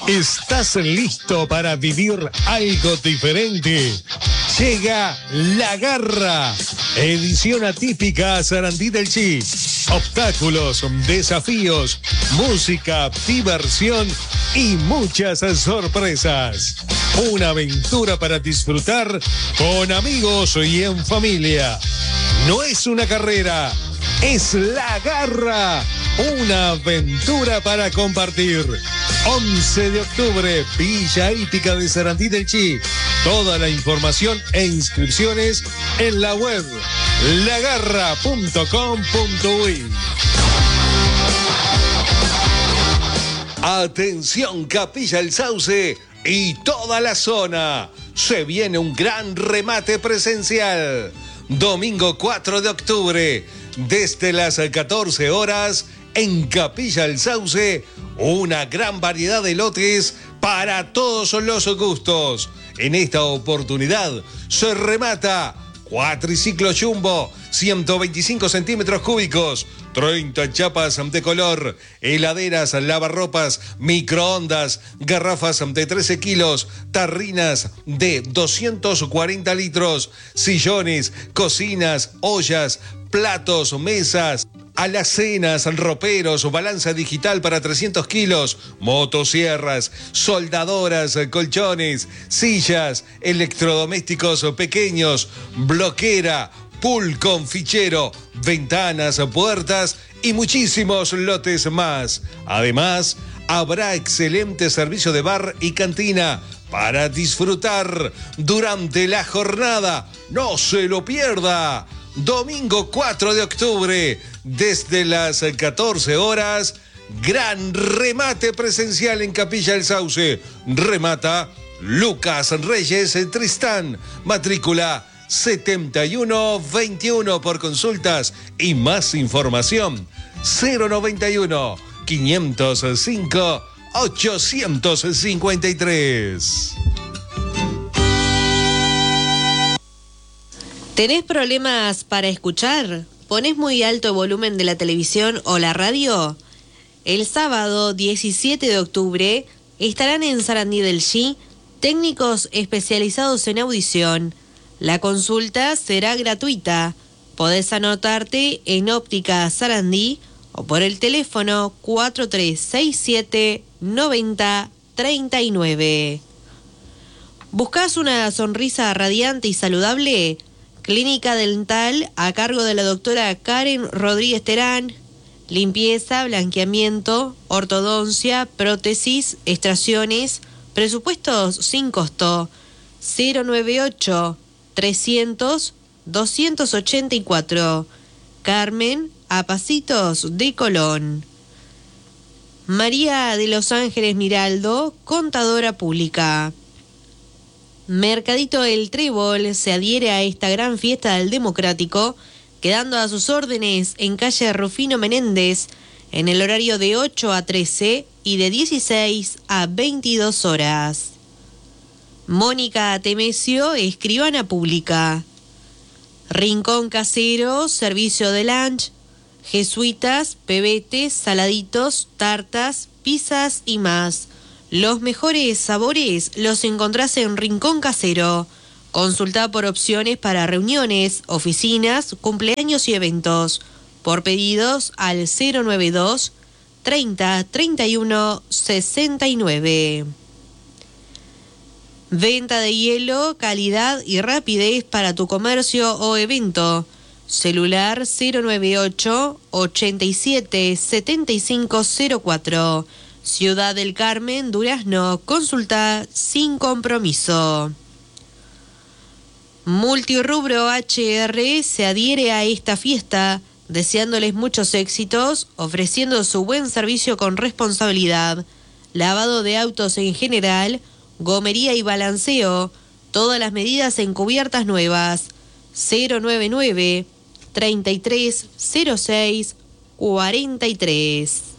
¿Estás listo para vivir algo diferente? Llega La Garra, edición atípica a Sarandí del Chi. Obstáculos, desafíos, música, diversión y muchas sorpresas. Una aventura para disfrutar con amigos y en familia. No es una carrera, es La Garra. Una aventura para compartir. 11 de octubre, Villa Hípica de Sarandí del Chi. Toda la información e inscripciones en la web lagarra.com.uy. Atención, Capilla El Sauce y toda la zona. Se viene un gran remate presencial. Domingo 4 de octubre, desde las 14 horas, en Capilla El Sauce, una gran variedad de lotes para todos los gustos. En esta oportunidad se remata cuatriciclo jumbo, 125 centímetros cúbicos, 30 chapas de color, heladeras, lavarropas, microondas, garrafas de 13 kilos, tarrinas de 240 litros, sillones, cocinas, ollas, platos, mesas, alacenas, roperos, balanza digital para 300 kilos, motosierras, soldadoras, colchones, sillas, electrodomésticos pequeños, bloquera, pool con fichero, ventanas, puertas y muchísimos lotes más. Además, habrá excelente servicio de bar y cantina para disfrutar durante la jornada. ¡No se lo pierda! Domingo 4 de octubre, desde las 14 horas, gran remate presencial en Capilla El Sauce. Remata Lucas Reyes Tristán, matrícula 7121. Por consultas y más información, 091 505 853. ¿Tenés problemas para escuchar? ¿Ponés muy alto el volumen de la televisión o la radio? El sábado 17 de octubre estarán en Sarandí del Chi técnicos especializados en audición. La consulta será gratuita. Podés anotarte en Óptica Sarandí o por el teléfono 4367 9039. ¿Buscás una sonrisa radiante y saludable? Clínica Dental a cargo de la doctora Karen Rodríguez Terán. Limpieza, blanqueamiento, ortodoncia, prótesis, extracciones. Presupuestos sin costo. 098 300 284. Carmen, a Pasitos de Colón. María de los Ángeles Miraldo, contadora pública. Mercadito El Trébol se adhiere a esta gran fiesta del Democrático, quedando a sus órdenes en calle Rufino Menéndez, en el horario de 8 a 13 y de 16 a 22 horas. Mónica Temesio, escribana pública. Rincón Casero, servicio de lunch, jesuitas, pebetes, saladitos, tartas, pizzas y más. Los mejores sabores los encontrás en Rincón Casero. Consulta por opciones para reuniones, oficinas, cumpleaños y eventos. Por pedidos al 092 30 31 69. Venta de hielo, calidad y rapidez para tu comercio o evento. Celular 098 87 7504. Ciudad del Carmen, Durazno. Consulta sin compromiso. Multirrubro HR se adhiere a esta fiesta, deseándoles muchos éxitos, ofreciendo su buen servicio con responsabilidad, lavado de autos en general, gomería y balanceo, todas las medidas en cubiertas nuevas. 099 3306 43.